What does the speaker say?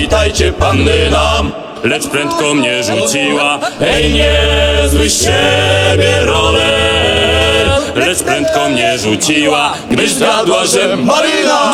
witajcie panny nam. Lecz prędko mnie rzuciła, hej, niezły z ciebie roler. Lecz prędko mnie rzuciła, gdyż zgadła, że Maryna